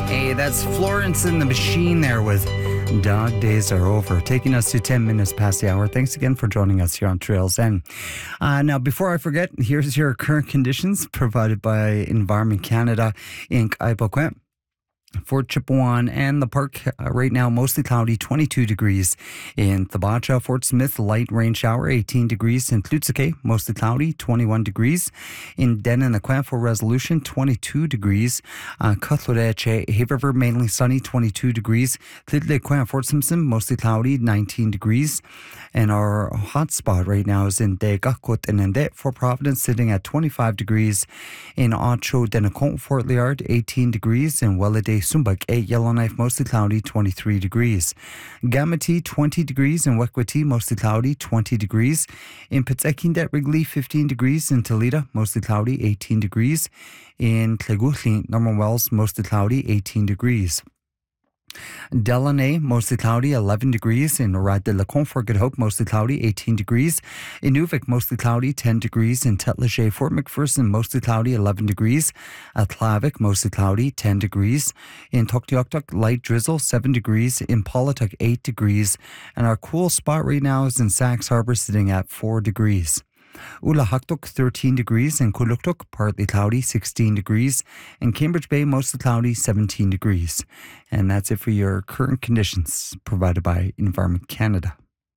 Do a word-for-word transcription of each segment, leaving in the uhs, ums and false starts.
Hey, that's Florence and the Machine there with Dog Days Are Over, taking us to ten minutes past the hour. Thanks again for joining us here on Trails End. Uh, now, before I forget, here's your current conditions provided by Environment Canada Incorporated. For Chippewa and the park, uh, right now, mostly cloudy, twenty-two degrees. In Thabacha, Fort Smith, light rain shower, eighteen degrees. In Tlutske, mostly cloudy, twenty-one degrees. In Denanaquan, for Resolution, twenty-two degrees. Uh, Cutlereche, Hay River, mainly sunny, twenty-two degrees. Tlitlequan, Fort Simpson, mostly cloudy, nineteen degrees. And our hot spot right now is in Degakot and Nende for Providence, sitting at twenty-five degrees. In Ocho Denacont, Fort Liard, eighteen degrees. In Welladay, Sumbak, eight Yellowknife, mostly cloudy, twenty-three degrees. Gamati, twenty degrees. In Wekwati, mostly cloudy, twenty degrees. In Petzekindet, Wrigley, fifteen degrees. In Toledo, mostly cloudy, eighteen degrees. In Tleguchli, Norman Wells, mostly cloudy, eighteen degrees. Delaney, mostly cloudy, eleven degrees. In Rad de la Confort, Good Hope, mostly cloudy, eighteen degrees. In Nuvik, mostly cloudy, ten degrees. In Tetleche, Fort McPherson, mostly cloudy, eleven degrees. At Tlavik, mostly cloudy, ten degrees. In Tuktoyaktuk, light drizzle, seven degrees. In Polituk, eight degrees. And our cool spot right now is in Sachs Harbor, sitting at four degrees. Ulahaktuk, thirteen degrees. In Kuluktuk, partly cloudy, sixteen degrees. In Cambridge Bay, mostly cloudy, seventeen degrees. And that's it for your current conditions provided by Environment Canada.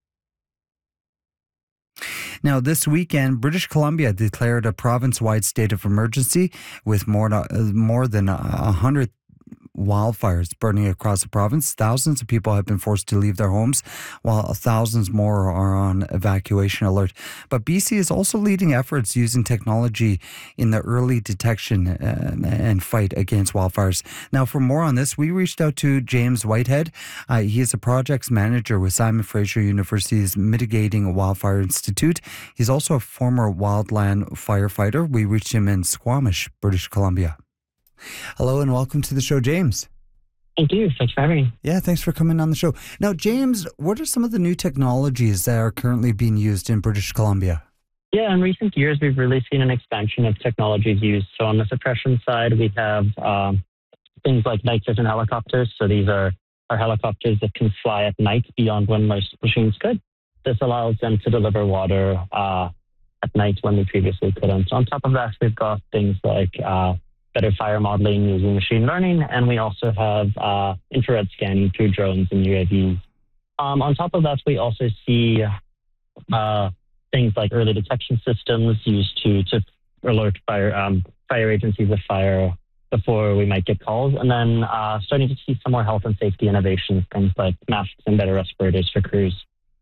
Now, this weekend, British Columbia declared a province-wide state of emergency with more, to, uh, more than one hundred wildfires burning across the province. Thousands of people have been forced to leave their homes, while thousands more are on evacuation alert. But B C is also leading efforts using technology in the early detection uh, and fight against wildfires. Now, for more on this, we reached out to James Whitehead. Uh, he is a projects manager with Simon Fraser University's Mitigating Wildfire Institute. He's also a former wildland firefighter. We reached him in Squamish, British Columbia. Hello and welcome to the show, James. Thank you. Thanks for having me. Yeah, thanks for coming on the show. Now, James, what are some of the new technologies that are currently being used in British Columbia? Yeah, in recent years, we've really seen an expansion of technologies used. So on the suppression side, we have um, things like night vision helicopters. So these are, are helicopters that can fly at night beyond when most machines could. This allows them to deliver water uh, at night when they previously couldn't. On top of that, we've got things like uh, better fire modeling using machine learning, and we also have uh, infrared scanning through drones and U A Vs. Um, on top of that, we also see uh, things like early detection systems used to, to alert fire, um, fire agencies of fire before we might get calls, and then uh, starting to see some more health and safety innovations, things like masks and better respirators for crews.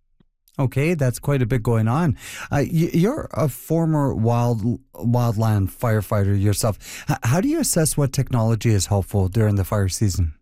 Okay, that's quite a bit going on. Uh, you're a former wild wildland firefighter yourself. H- how do you assess what technology is helpful during the fire season?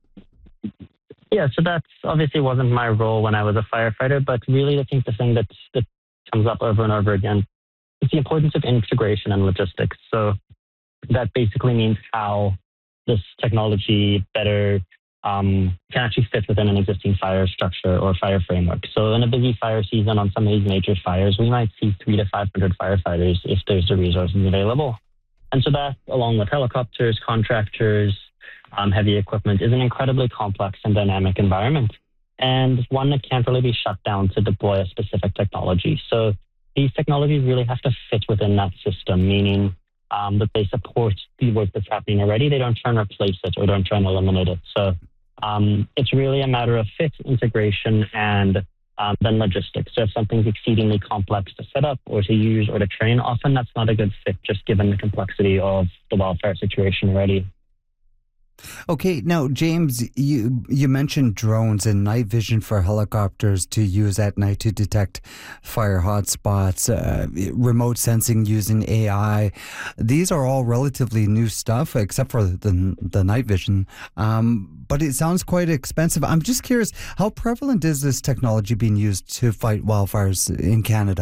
Yeah, so that obviously wasn't my role when I was a firefighter, but really I think the thing that, that comes up over and over again is the importance of integration and logistics. So that basically means how this technology better Um, can actually fit within an existing fire structure or fire framework. So in a busy fire season on some of these major fires, we might see three to five hundred firefighters if there's the resources available. And so that, along with helicopters, contractors, um, heavy equipment, is an incredibly complex and dynamic environment, and one that can't really be shut down to deploy a specific technology. So these technologies really have to fit within that system, meaning um, that they support the work that's happening already. They don't try and replace it or don't try and eliminate it. So Um, it's really a matter of fit, integration, and um, then logistics. So if something's exceedingly complex to set up or to use or to train, often that's not a good fit just given the complexity of the wildfire situation already. Okay, now, James, you you mentioned drones and night vision for helicopters to use at night to detect fire hotspots, uh, remote sensing using A I. These are all relatively new stuff, except for the the night vision. Um, but it sounds quite expensive. I'm just curious, how prevalent is this technology being used to fight wildfires in Canada?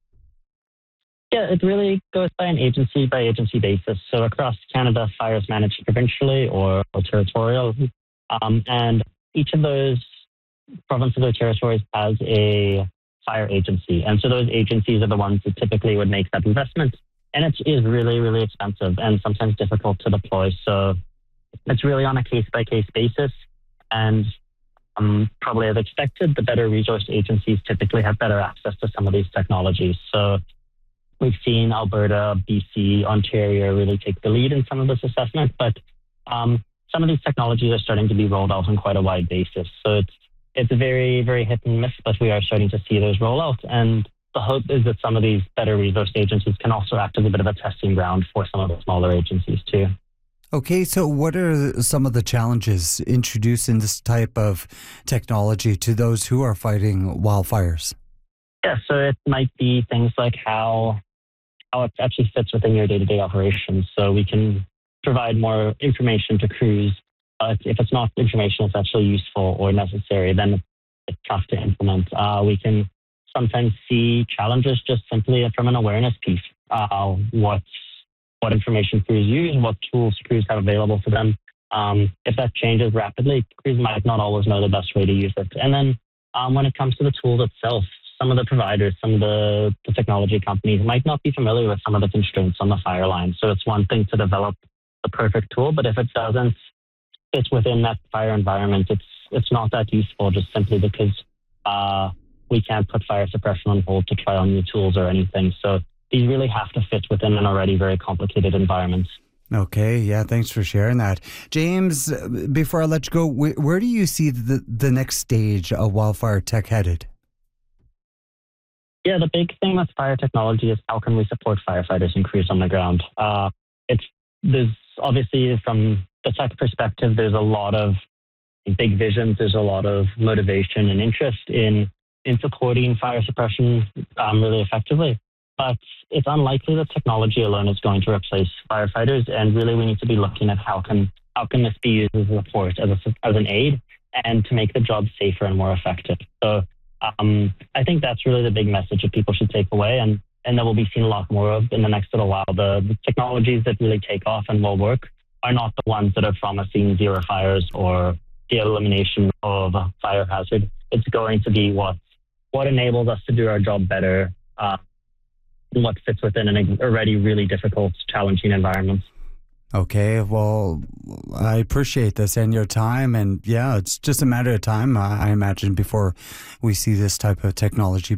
Yeah, it really goes by an agency by agency basis. So across Canada, fire is managed provincially or, or territorial. Um, and each of those provinces or territories has a fire agency. And so those agencies are the ones that typically would make that investment. And it is really, really expensive and sometimes difficult to deploy. So it's really on a case-by-case basis. And um, probably as expected, the better resource agencies typically have better access to some of these technologies. So we've seen Alberta, B C, Ontario really take the lead in some of this assessment, but um, some of these technologies are starting to be rolled out on quite a wide basis. So it's it's very, very hit and miss, but we are starting to see those roll out. And the hope is that some of these better resource agencies can also act as a bit of a testing ground for some of the smaller agencies too. Okay, so what are some of the challenges introducing this type of technology to those who are fighting wildfires? Yeah, so it might be things like how how it actually fits within your day-to-day operations. So we can provide more information to crews. Uh, if it's not information that's actually useful or necessary, then it's tough to implement. Uh, we can sometimes see challenges just simply from an awareness piece. Uh, what what information crews use, what tools crews have available to them. Um, if that changes rapidly, crews might not always know the best way to use it. And then um, when it comes to the tool itself, some of the providers, some of the, the technology companies might not be familiar with some of the constraints on the fire line. So it's one thing to develop the perfect tool, but if it doesn't fit within that fire environment, it's it's not that useful just simply because uh, we can't put fire suppression on hold to try on new tools or anything. So these really have to fit within an already very complicated environment. Okay, yeah, thanks for sharing that. James, before I let you go, wh- where do you see the, the next stage of wildfire tech headed? Yeah, the big thing with fire technology is how can we support firefighters and crews on the ground? Uh, it's there's obviously from the tech perspective, there's a lot of big visions. There's a lot of motivation and interest in in supporting fire suppression um, really effectively. But it's unlikely that technology alone is going to replace firefighters. And really, we need to be looking at how can how can this be used as a support, as a, as an aid, and to make the job safer and more effective. So um, I think that's really the big message that people should take away, and and that we'll be seeing a lot more of in the next little while. The, the technologies that really take off and will work are not the ones that are promising zero fires or the elimination of a fire hazard. It's going to be what what enables us to do our job better, uh, and what fits within an already really difficult, challenging environment. Okay, well, I appreciate this and your time. And yeah, it's just a matter of time, I imagine, before we see this type of technology